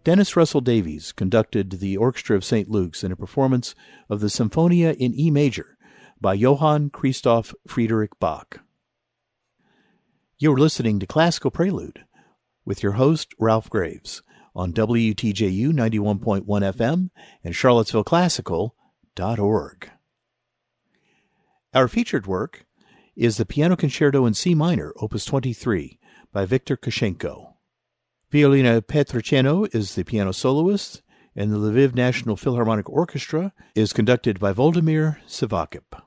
Dennis Russell Davies conducted the Orchestra of St. Luke's in a performance of the Symphonia in E major by Johann Christoph Friedrich Bach. You're listening to Classical Prelude with your host, Ralph Graves, on WTJU 91.1 FM and CharlottesvilleClassical.org. Our featured work is the Piano Concerto in C minor, Opus 23, by Viktor Kushenko. Violina Petriceno is the piano soloist, and the Lviv National Philharmonic Orchestra is conducted by Voldemir Sivakip.